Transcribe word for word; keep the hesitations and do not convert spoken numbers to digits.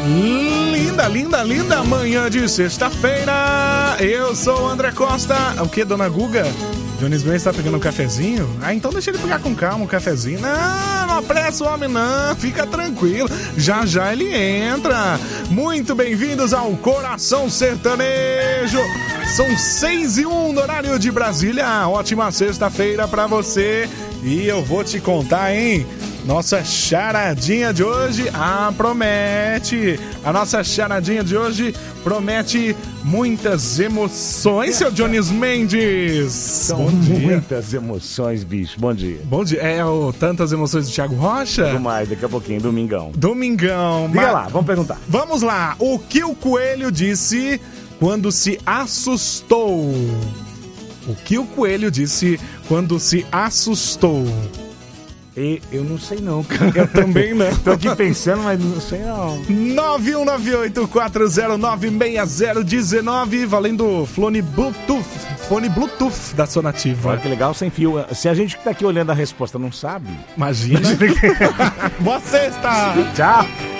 Linda, linda, linda manhã de sexta-feira. Eu sou o André Costa. O que, dona Guga? Jones Ben está pegando um cafezinho? Ah, então deixa ele pegar com calma um cafezinho. Não, não apressa o homem não, fica tranquilo. Já já ele entra. Muito bem-vindos ao Coração Sertanejo. São seis e um no horário de Brasília. Ótima sexta-feira pra você. E eu vou te contar, hein? Nossa charadinha de hoje, ah, promete. A nossa charadinha de hoje promete muitas emoções, seu Jones Mendes. São muitas emoções, bicho. Bom dia. Bom dia. É o Tantas Emoções do Thiago Rocha? Tudo mais, daqui a pouquinho, domingão. Domingão. Diga mas... lá, vamos perguntar. Vamos lá. O que o coelho disse quando se assustou? O que o coelho disse quando se assustou? E eu não sei não, cara. Eu também não. Tô aqui pensando, mas não sei não. nove um nove oito quatro zero nove seis zero um nove, valendo fone Bluetooth, fone Bluetooth da Sonativa. Olha que legal, sem fio. Se a gente que tá aqui olhando a resposta não sabe... Imagina. Boa sexta! Tchau!